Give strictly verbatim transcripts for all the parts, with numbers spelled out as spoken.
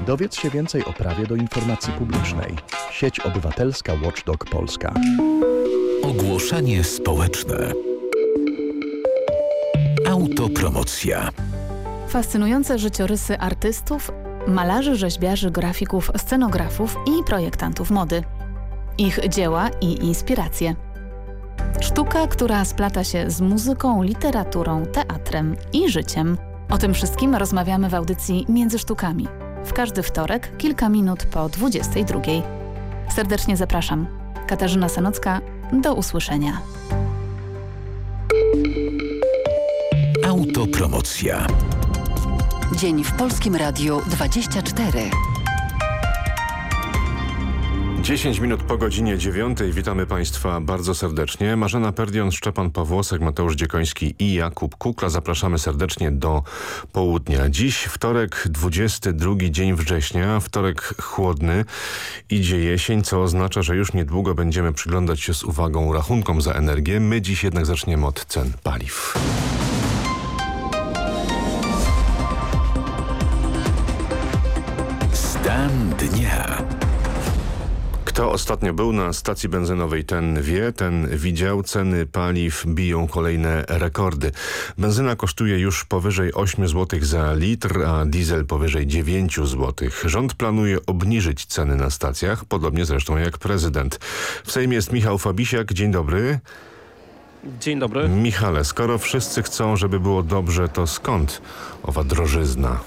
Dowiedz się więcej o prawie do informacji publicznej. Sieć Obywatelska Watchdog Polska. Ogłoszenie społeczne. Autopromocja. Fascynujące życiorysy artystów, malarzy, rzeźbiarzy, grafików, scenografów i projektantów mody. Ich dzieła i inspiracje. Sztuka, która splata się z muzyką, literaturą, teatrem i życiem. O tym wszystkim rozmawiamy w audycji Między Sztukami. W każdy wtorek, kilka minut po dwudziestej drugiej. Serdecznie zapraszam. Katarzyna Sanocka, do usłyszenia. Autopromocja. Dzień w Polskim Radiu dwadzieścia cztery. dziesięć minut po godzinie dziewiątej. Witamy Państwa bardzo serdecznie. Marzena Perdion, Szczepan Pawłosek, Mateusz Dziekoński i Jakub Kukla. Zapraszamy serdecznie do południa. Dziś wtorek, dwudziesty drugi dzień września. Wtorek chłodny. Idzie jesień, co oznacza, że już niedługo będziemy przyglądać się z uwagą rachunkom za energię. My dziś jednak zaczniemy od cen paliw. Stan dnia. Kto ostatnio był na stacji benzynowej, ten wie, ten widział. Ceny paliw biją kolejne rekordy. Benzyna kosztuje już powyżej ośmiu złotych za litr, a diesel powyżej dziewięciu złotych. Rząd planuje obniżyć ceny na stacjach, podobnie zresztą jak prezydent. W Sejmie jest Michał Fabisiak. Dzień dobry. Dzień dobry. Michale, skoro wszyscy chcą, żeby było dobrze, to skąd owa drożyzna?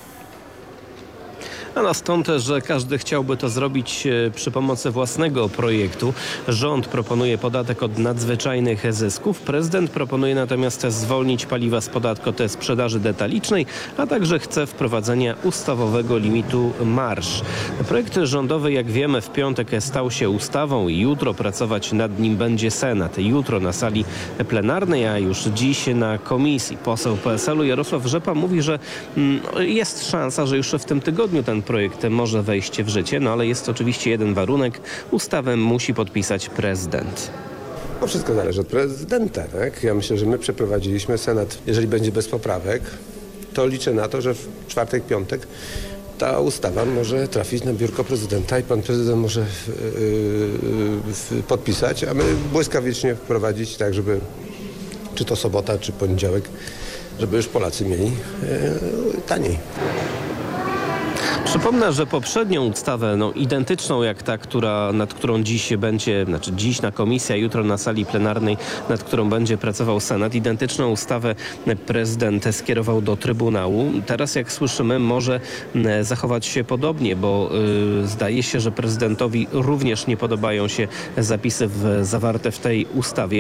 A no stąd, że każdy chciałby to zrobić przy pomocy własnego projektu. Rząd proponuje podatek od nadzwyczajnych zysków. Prezydent proponuje natomiast zwolnić paliwa z podatku od sprzedaży detalicznej, a także chce wprowadzenia ustawowego limitu marż. Projekt rządowy, jak wiemy, w piątek stał się ustawą i jutro pracować nad nim będzie Senat. Jutro na sali plenarnej, a już dziś na komisji. Poseł P S L-u Jarosław Rzepa mówi, że jest szansa, że już w tym tygodniu ten projekt może wejść w życie, no ale jest oczywiście jeden warunek. Ustawę musi podpisać prezydent. No wszystko zależy od prezydenta, tak? Ja myślę, że my przeprowadziliśmy Senat. Jeżeli będzie bez poprawek, to liczę na to, że w czwartek, piątek ta ustawa może trafić na biurko prezydenta i pan prezydent może yy, yy, podpisać, a my błyskawicznie wprowadzić tak, żeby czy to sobota, czy poniedziałek, żeby już Polacy mieli yy, taniej. Przypomnę, że poprzednią ustawę, no, identyczną jak ta, która, nad którą dziś będzie, znaczy dziś na komisji, a jutro na sali plenarnej, nad którą będzie pracował Senat, identyczną ustawę prezydent skierował do Trybunału. Teraz, jak słyszymy, może zachować się podobnie, bo yy, zdaje się, że prezydentowi również nie podobają się zapisy w, zawarte w tej ustawie.